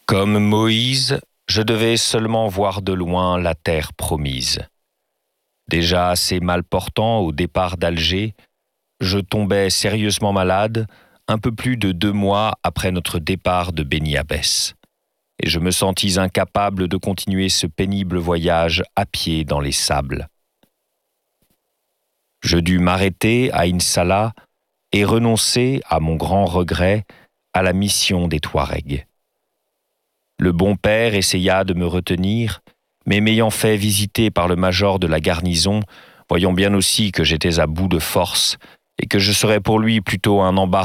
Comme Moïse, je devais seulement voir de loin la terre promise. Déjà assez mal portant au départ d'Alger, je tombais sérieusement malade un peu plus de 2 mois après notre départ de Beni Abbès, et je me sentis incapable de continuer ce pénible voyage à pied dans les sables. Je dus m'arrêter à Insala et renoncer, à mon grand regret, à la mission des Touaregs. Le bon père essaya de me retenir, mais m'ayant fait visiter par le major de la garnison, voyant bien aussi que j'étais à bout de force et que je serais pour lui plutôt un embarras